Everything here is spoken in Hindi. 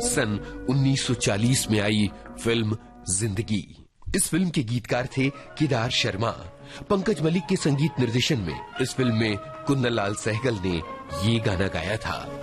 सन 1940 में आई फिल्म जिंदगी। इस फिल्म के गीतकार थे केदार शर्मा। पंकज मलिक के संगीत निर्देशन में इस फिल्म में कुन्नलाल सहगल ने ये गाना गाया था।